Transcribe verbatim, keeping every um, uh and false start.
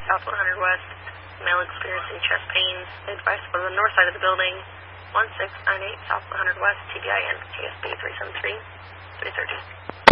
South one hundred West. Male experiencing chest pain. Advice for the north side of the building. one six nine eight South one hundred West, T B I N, K S B three seven three, three thirty.